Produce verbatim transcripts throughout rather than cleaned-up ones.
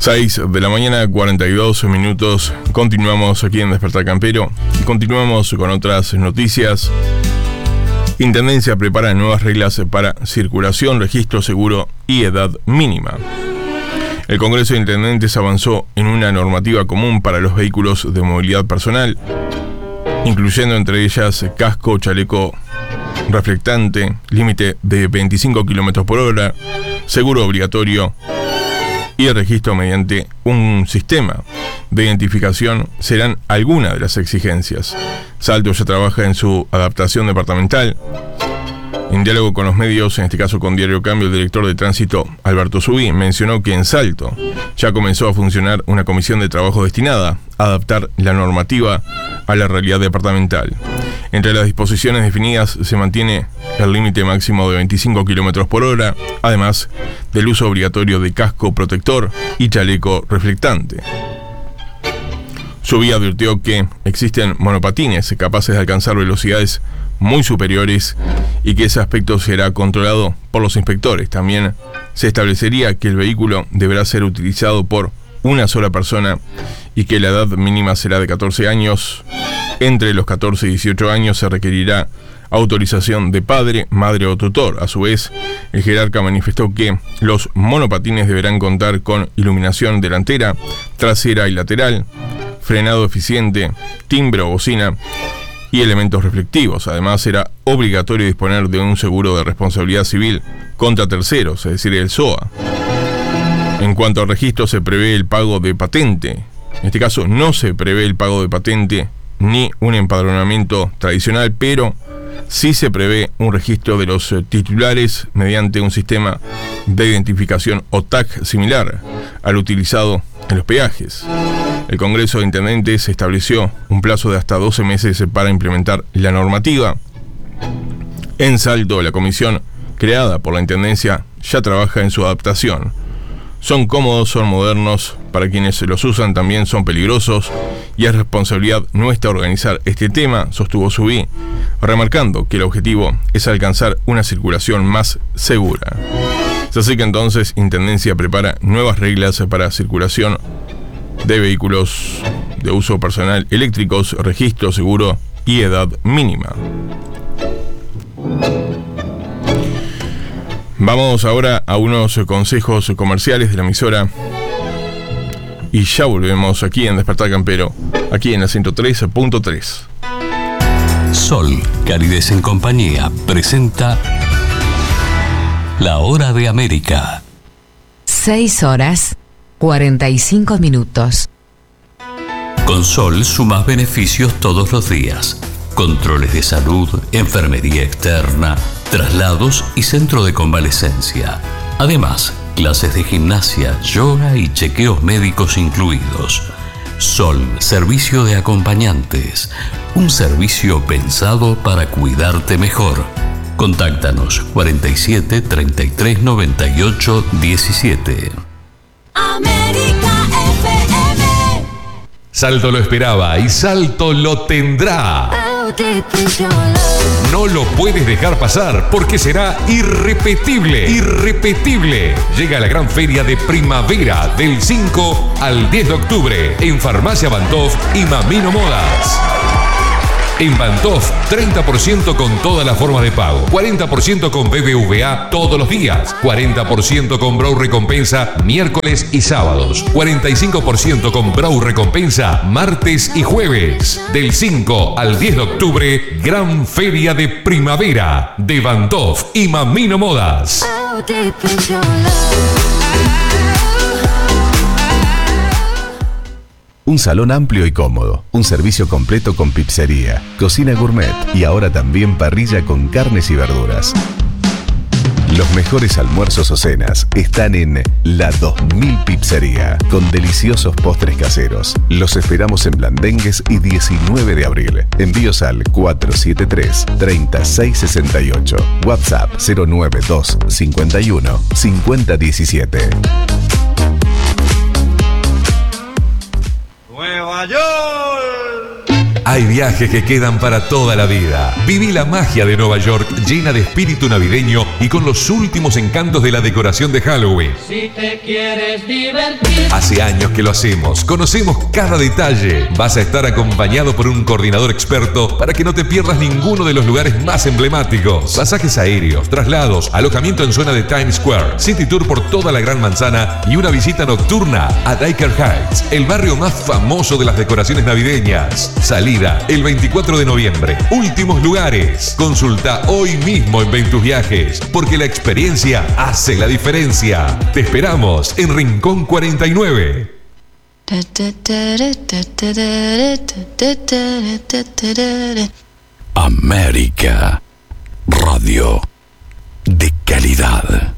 seis de la mañana, cuarenta y dos minutos. Continuamos aquí en Despertar Campero. Continuamos con otras noticias. Intendencia prepara nuevas reglas para circulación, registro seguro y edad mínima. El Congreso de Intendentes avanzó en una normativa común para los vehículos de movilidad personal, incluyendo entre ellas casco, chaleco reflectante, límite de veinticinco kilómetros por hora, seguro obligatorio y el registro mediante un sistema de identificación serán algunas de las exigencias. Salto ya trabaja en su adaptación departamental. En diálogo con los medios, en este caso con Diario Cambio, el director de tránsito, Alberto Subí, mencionó que en Salto ya comenzó a funcionar una comisión de trabajo destinada a adaptar la normativa a la realidad departamental. Entre las disposiciones definidas se mantiene el límite máximo de veinticinco kilómetros por hora, además del uso obligatorio de casco protector y chaleco reflectante. Subí advirtió que existen monopatines capaces de alcanzar velocidades muy superiores y que ese aspecto será controlado por los inspectores. También se establecería que el vehículo deberá ser utilizado por una sola persona y que la edad mínima será de catorce años. Entre los catorce y dieciocho años se requerirá autorización de padre, madre o tutor. A su vez, el jerarca manifestó que los monopatines deberán contar con iluminación delantera, trasera y lateral, frenado eficiente, timbre o bocina y elementos reflectivos. Además, será obligatorio disponer de un seguro de responsabilidad civil contra terceros, es decir, el S O A. En cuanto al registro, se prevé el pago de patente. En este caso, no se prevé el pago de patente ni un empadronamiento tradicional, pero sí se prevé un registro de los titulares mediante un sistema de identificación o T A C similar al utilizado en los peajes. El Congreso de Intendentes estableció un plazo de hasta doce meses para implementar la normativa. En Salto, la comisión creada por la Intendencia ya trabaja en su adaptación. Son cómodos, son modernos, para quienes los usan también son peligrosos y es responsabilidad nuestra organizar este tema, sostuvo Subí, remarcando que el objetivo es alcanzar una circulación más segura. Así que entonces Intendencia prepara nuevas reglas para circulación de vehículos de uso personal eléctricos, registro seguro y edad mínima. Vamos ahora a unos consejos comerciales de la emisora y ya volvemos aquí en Despertar Campero, aquí en la ciento tres punto tres. Sol, Calidez en Compañía, presenta La Hora de América. seis horas, cuarenta y cinco minutos. Con Sol sumas beneficios todos los días. Controles de salud, enfermería externa, traslados y centro de convalecencia. Además, clases de gimnasia, yoga y chequeos médicos incluidos. Sol, servicio de acompañantes. Un servicio pensado para cuidarte mejor. Contáctanos cuarenta y siete, treinta y tres, noventa y ocho, diecisiete. América F M. Salto lo esperaba y Salto lo tendrá. No lo puedes dejar pasar porque será irrepetible, irrepetible. Llega la gran feria de primavera del cinco al diez de octubre en Farmacia Bantoff y Mamino Modas. En Bantoff, treinta por ciento con todas las formas de pago, cuarenta por ciento con B B V A todos los días, cuarenta por ciento con Brow Recompensa miércoles y sábados, cuarenta y cinco por ciento con Brow Recompensa martes y jueves. Del cinco al diez de octubre, gran feria de primavera de Bantoff y Mamino Modas. Un salón amplio y cómodo, un servicio completo con pizzería, cocina gourmet y ahora también parrilla con carnes y verduras. Los mejores almuerzos o cenas están en La dos mil Pizzería, con deliciosos postres caseros. Los esperamos en Blandengues y diecinueve de abril. Envíos al cuatro siete tres, tres seis seis ocho. WhatsApp cero nueve dos, cincuenta y uno, cincuenta diecisiete. Nueva York. Hay viajes que quedan para toda la vida. Viví la magia de Nueva York llena de espíritu navideño y con los últimos encantos de la decoración de Halloween. Si te quieres divertir. Hace años que lo hacemos, conocemos cada detalle. Vas a estar acompañado por un coordinador experto para que no te pierdas ninguno de los lugares más emblemáticos. Pasajes aéreos, traslados, alojamiento en zona de Times Square, City Tour por toda la Gran Manzana y una visita nocturna a Diker Heights, el barrio más famoso de las decoraciones navideñas. Salida el veinticuatro de noviembre. Últimos lugares. Consulta hoy mismo en Ventus Viajes, porque la experiencia hace la diferencia. Te esperamos en Rincón cuarenta y nueve. América Radio de calidad.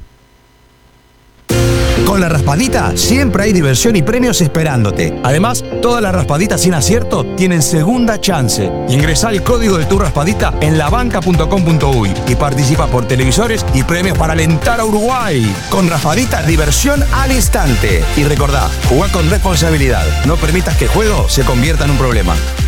Con la raspadita siempre hay diversión y premios esperándote. Además, todas las raspaditas sin acierto tienen segunda chance. Ingresá el código de tu raspadita en labanca punto com punto uy y participa por televisores y premios para alentar a Uruguay. Con raspadita, diversión al instante. Y recordá, jugá con responsabilidad. No permitas que el juego se convierta en un problema.